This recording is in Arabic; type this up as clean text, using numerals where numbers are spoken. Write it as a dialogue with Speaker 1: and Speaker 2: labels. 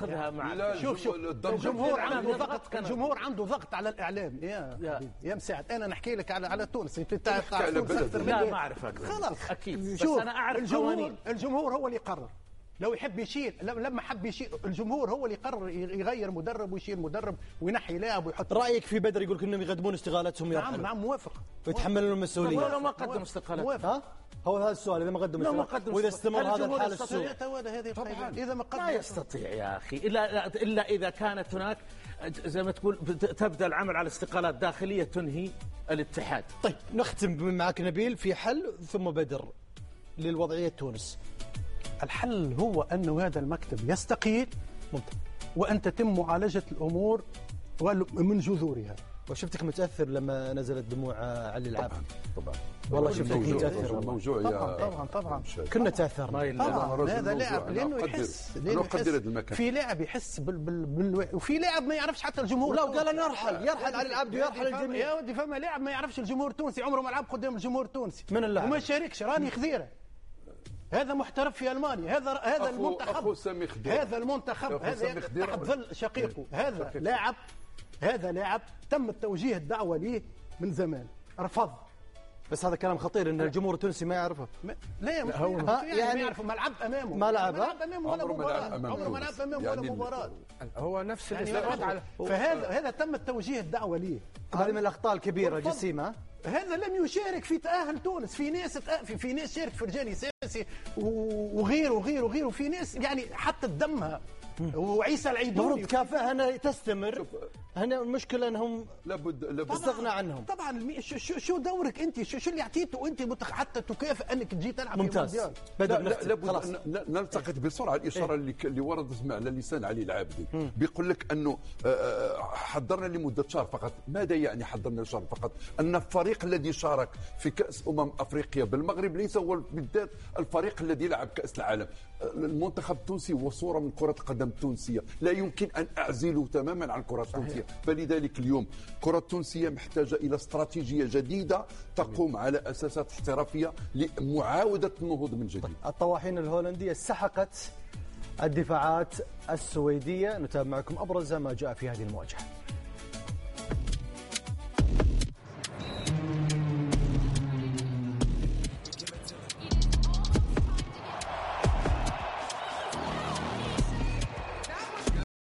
Speaker 1: شوف الجمهور عنده ضغط على الاعلام يا مساعد. انا نحكي لك على تونس. انت تعرف
Speaker 2: لا ما اعرف اكثر
Speaker 1: خلاص
Speaker 2: اكيد، بس انا اعرف قوانين.
Speaker 1: الجمهور هو اللي يقرر. لو يحب يشيل، لما حب يشيل الجمهور هو اللي يقرر يغير مدرب ويشيل مدرب وينحي لاعب ويحط.
Speaker 3: رايك في بدر يقول انهم يقدمون استقالتهم؟
Speaker 1: نعم موافق،
Speaker 3: ويتحملون المسؤوليه.
Speaker 2: ولو ما قدم استقالات
Speaker 3: هو هذا السؤال، اذا ما قدم استقالات واذا استمر هذا الحال السوء
Speaker 1: طبعا اذا
Speaker 2: ما يستطيع يا اخي الا اذا كانت هناك زي ما تقول تبدا العمل على استقالات داخليه تنهي الاتحاد.
Speaker 3: طيب نختم معك نبيل في حل ثم بدر للوضعيه تونس.
Speaker 1: الحل هو أنه هذا المكتب يستقيل وأن تتم معالجة الأمور من جذورها.
Speaker 3: وشفتك متأثر لما نزلت دموع علي العاب.
Speaker 4: طبعا
Speaker 3: والله شفتك متأثر.
Speaker 4: موجوع
Speaker 1: طبعا
Speaker 3: كنا تأثرنا.
Speaker 1: طبعا هذا لاعب لأنه يحس في لاعب يحس وفي لاعب ما يعرفش حتى الجمهور.
Speaker 3: لو قال أنا يرحل علي العبد ويرحل الجميع.
Speaker 1: يا ودي فما لاعب ما يعرفش الجمهور التونسي، عمره ما لعب قدام الجمهور التونسي
Speaker 3: من اللاعب
Speaker 1: وما شاركش. راني خذيره هذا محترف في ألمانيا. هذا المنتخب، هذا المنتخب هذا تحت ظل شقيقه. هذا لاعب تم التوجيه الدعوة ليه من زمان، رفض.
Speaker 3: بس هذا كلام خطير ان الجمهور التونسي ما يعرفه.
Speaker 1: لا يعني ما يعرف، ما لعب امامه،
Speaker 3: ما لعب
Speaker 1: امامه ولا مباراه، عمره ما لعب امامه ولا مباراه.
Speaker 5: هو نفس
Speaker 1: يعني فهذا تم التوجيه الدعوه ليه.
Speaker 3: هذه من الاخطاء الكبيره جسيمه.
Speaker 1: هذا لم يشارك في تأهل تونس. في ناس شارك في رجال ساسي وغيره وفي ناس يعني حتى دمها وعيسى العيدوني.
Speaker 3: المفروض كافة هنا تستمر. هنا المشكلة انهم
Speaker 4: لابد
Speaker 3: تستغنى عنهم.
Speaker 1: طبعا شو دورك انت؟ شو اللي اعطيته انت حتى تكافئ انك تجي تلعب في
Speaker 3: المونديال؟
Speaker 4: لابد نلتقط بسرعه الاشاره اللي وردت على لسان علي العابدي. بيقول لك انه حضرنا لمده شهر فقط. ماذا يعني حضرنا شهر فقط؟ ان الفريق الذي شارك في كاس افريقيا بالمغرب ليس هو بالذات الفريق الذي لعب كاس العالم. المنتخب التونسي هو صوره من كره القدم التونسيه، لا يمكن ان اعزله تماما عن الكره التونسيه. فلذلك اليوم الكره التونسيه محتاجه الى استراتيجيه جديده تقوم على اساسات احترافيه لمعاوده النهوض من جديد.
Speaker 3: الطواحين الهولنديه سحقت الدفاعات السويديه. نتابع معكم ابرز ما جاء في هذه المواجهه.